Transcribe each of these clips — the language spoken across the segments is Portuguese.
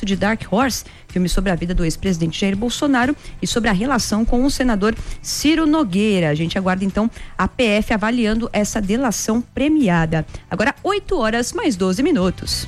de Dark Horse, filme sobre a vida do ex-presidente Jair Bolsonaro e sobre a relação com o senador Ciro Nogueira. A gente aguarda então a PF avaliando essa delação premiada. Agora 8h mais 12.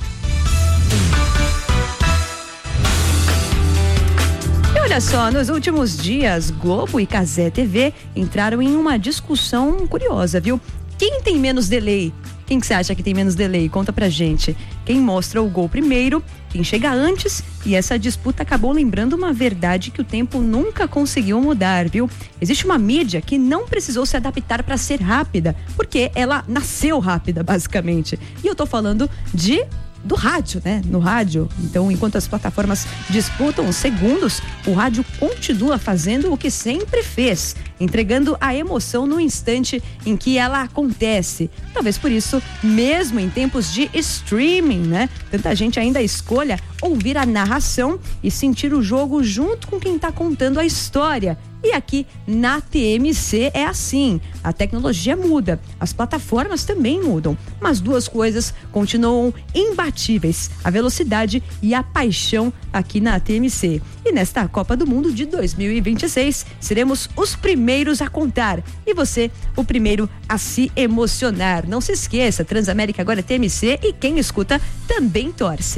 E olha só, nos últimos dias, Globo e Cazé TV entraram em uma discussão curiosa, viu? Quem tem menos delay? Quem que você acha que tem menos delay? Conta pra gente. Quem mostra o gol primeiro, quem chega antes, e essa disputa acabou lembrando uma verdade que o tempo nunca conseguiu mudar, viu? Existe uma mídia que não precisou se adaptar para ser rápida, porque ela nasceu rápida, basicamente. E eu tô falando do rádio, né? No rádio. Então, enquanto as plataformas disputam os segundos, o rádio continua fazendo o que sempre fez, entregando a emoção no instante em que ela acontece. Talvez por isso, mesmo em tempos de streaming, né? Tanta gente ainda escolha ouvir a narração e sentir o jogo junto com quem tá contando a história. E aqui na TMC é assim, a tecnologia muda, as plataformas também mudam, mas duas coisas continuam imbatíveis, a velocidade e a paixão aqui na TMC. E nesta Copa do Mundo de 2026, seremos os primeiros a contar e você, o primeiro a se emocionar. Não se esqueça, Transamérica agora é TMC e quem escuta também torce.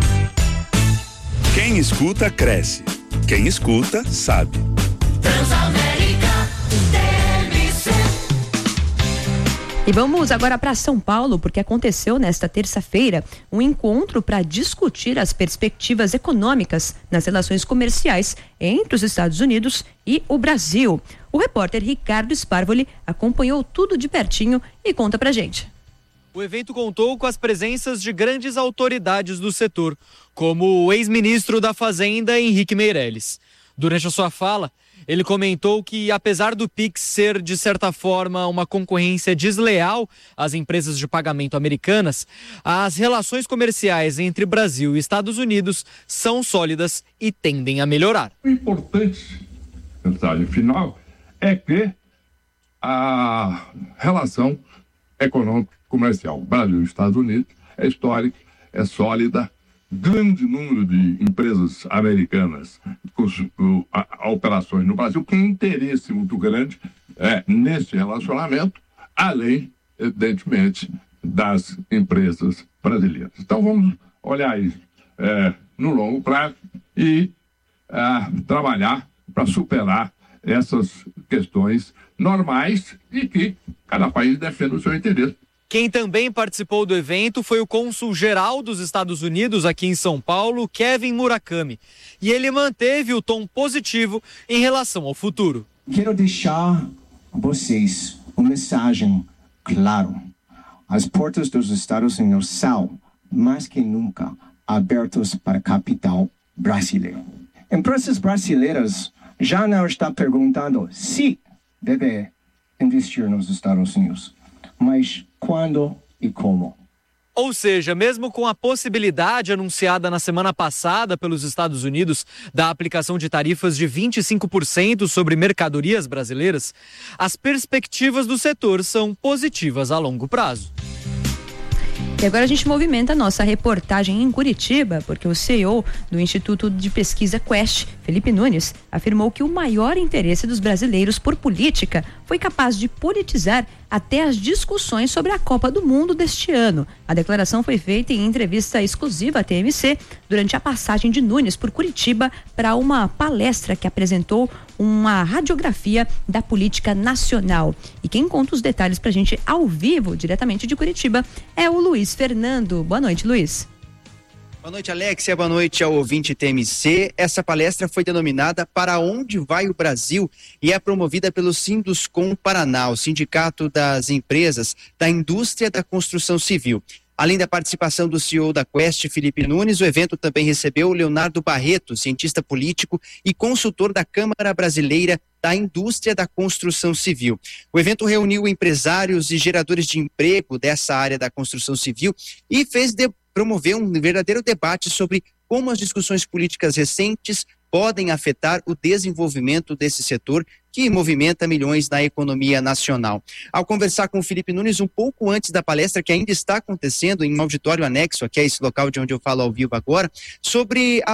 Quem escuta, cresce. Quem escuta, sabe. Transamérica TMC. E vamos agora para São Paulo, porque aconteceu nesta terça-feira um encontro para discutir as perspectivas econômicas nas relações comerciais entre os Estados Unidos e o Brasil. O repórter Ricardo Sparvoli acompanhou tudo de pertinho e conta pra gente. O evento contou com as presenças de grandes autoridades do setor, como o ex-ministro da Fazenda, Henrique Meirelles. Durante a sua fala, ele comentou que, apesar do Pix ser, de certa forma, uma concorrência desleal às empresas de pagamento americanas, as relações comerciais entre Brasil e Estados Unidos são sólidas e tendem a melhorar. O importante, mensagem final, é que a relação econômico-comercial Brasil e Estados Unidos é histórica, é sólida. Grande número de empresas americanas com operações no Brasil, com interesse muito grande nesse relacionamento, além, evidentemente, das empresas brasileiras. Então, vamos olhar isso no longo prazo e trabalhar para superar essas questões normais e que cada país defenda o seu interesse. Quem também participou do evento foi o cônsul-geral dos Estados Unidos aqui em São Paulo, Kevin Murakami. E ele manteve o tom positivo em relação ao futuro. Quero deixar a vocês uma mensagem clara. As portas dos Estados Unidos são, mais que nunca, abertas para capital brasileiro. Empresas brasileiras já não estão perguntando se deve investir nos Estados Unidos, mas quando e como. Ou seja, mesmo com a possibilidade anunciada na semana passada pelos Estados Unidos da aplicação de tarifas de 25% sobre mercadorias brasileiras, as perspectivas do setor são positivas a longo prazo. E agora a gente movimenta a nossa reportagem em Curitiba, porque o CEO do Instituto de Pesquisa Quest, Felipe Nunes, afirmou que o maior interesse dos brasileiros por política foi capaz de politizar até as discussões sobre a Copa do Mundo deste ano. A declaração foi feita em entrevista exclusiva à TMC durante a passagem de Nunes por Curitiba para uma palestra que apresentou uma radiografia da política nacional. E quem conta os detalhes pra gente ao vivo, diretamente de Curitiba, é o Luiz Fernando. Boa noite, Luiz. Boa noite, Alexia. Boa noite ao ouvinte TMC. Essa palestra foi denominada Para Onde Vai o Brasil e é promovida pelo Sinduscom Paraná, o Sindicato das Empresas da Indústria da Construção Civil. Além da participação do CEO da Quest, Felipe Nunes, o evento também recebeu o Leonardo Barreto, cientista político e consultor da Câmara Brasileira da Indústria da Construção Civil. O evento reuniu empresários e geradores de emprego dessa área da construção civil e promover um verdadeiro debate sobre como as discussões políticas recentes podem afetar o desenvolvimento desse setor que movimenta milhões na economia nacional. Ao conversar com o Felipe Nunes um pouco antes da palestra, que ainda está acontecendo em um auditório anexo, aqui é esse local de onde eu falo ao vivo agora, sobre